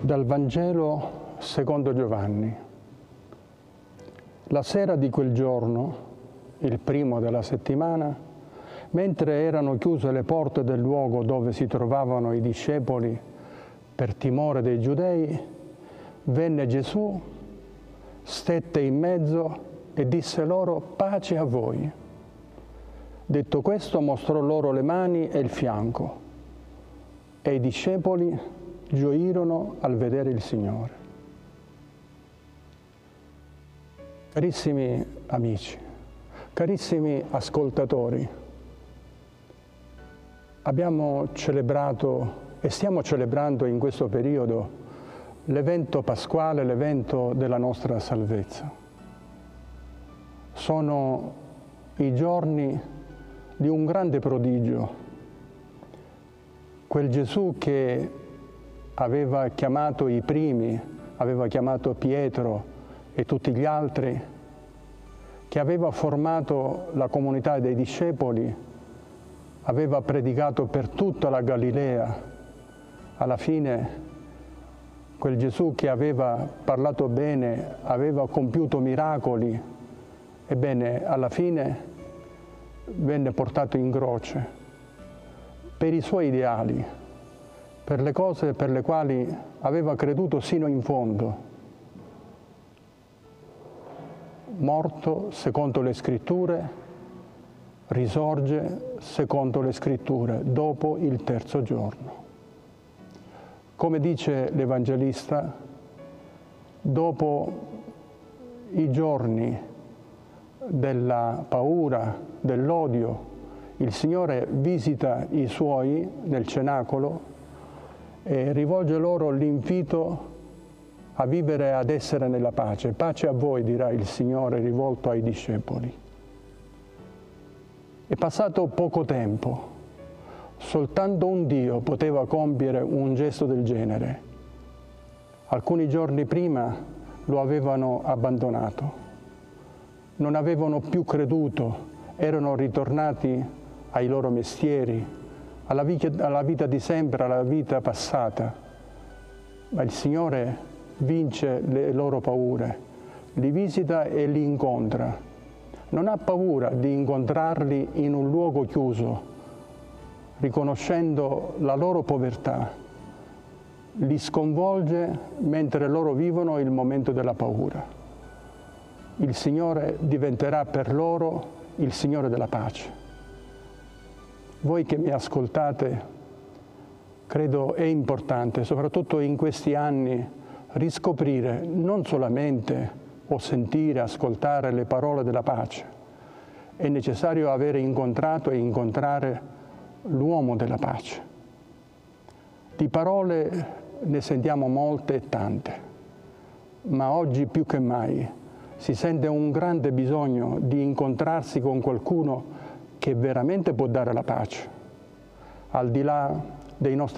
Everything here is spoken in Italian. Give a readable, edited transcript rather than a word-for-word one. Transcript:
Dal Vangelo secondo Giovanni. La sera di quel giorno, il primo della settimana, mentre erano chiuse le porte del luogo dove si trovavano i discepoli per timore dei giudei, venne Gesù, stette in mezzo e disse loro: pace a voi. Detto questo, mostrò loro le mani e il fianco, e i discepoli gioirono al vedere il Signore. Carissimi amici, carissimi ascoltatori, abbiamo celebrato e stiamo celebrando in questo periodo l'evento pasquale, l'evento della nostra salvezza. Sono i giorni di un grande prodigio, quel Gesù che aveva chiamato i primi, aveva chiamato Pietro e tutti gli altri, che aveva formato la comunità dei discepoli, aveva predicato per tutta la Galilea. Alla fine quel Gesù che aveva parlato bene, aveva compiuto miracoli, ebbene alla fine venne portato in croce per i suoi ideali, per le cose per le quali aveva creduto sino in fondo. Morto secondo le Scritture, risorge secondo le Scritture dopo il terzo giorno. Come dice l'Evangelista, dopo i giorni della paura, dell'odio, il Signore visita i Suoi nel cenacolo e rivolge loro l'invito a vivere, ad essere nella pace. Pace a voi, dirà il Signore rivolto ai discepoli. È passato poco tempo, soltanto un Dio poteva compiere un gesto del genere. Alcuni giorni prima lo avevano abbandonato, non avevano più creduto, erano ritornati ai loro mestieri, alla vita di sempre, alla vita passata. Ma il Signore vince le loro paure, li visita e li incontra. Non ha paura di incontrarli in un luogo chiuso, riconoscendo la loro povertà. Li sconvolge mentre loro vivono il momento della paura. Il Signore diventerà per loro il Signore della pace. Voi che mi ascoltate, credo è importante, soprattutto in questi anni, riscoprire non solamente o sentire, ascoltare le parole della pace. È necessario avere incontrato e incontrare l'uomo della pace. Di parole ne sentiamo molte e tante, ma oggi più che mai si sente un grande bisogno di incontrarsi con qualcuno che veramente può dare la pace, al di là dei nostri